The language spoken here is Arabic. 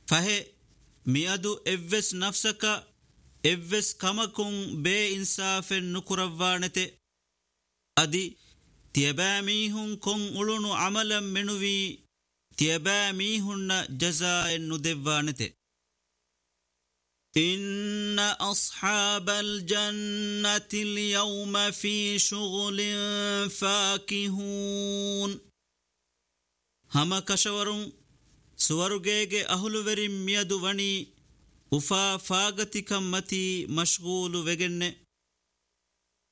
فهي ميادو إفس نفسك إفس كمكم بي إنصاف نكرفانته أدي تيباميهن كن أولونو عملا منوي تيباميهن جزاء ندفانته إن أصحاب الجنة اليوم في شغل فاكهون هما كشورون سورغيغي أهلوورين ميادو وني وفا فاغتي كمتي مشغول وگنه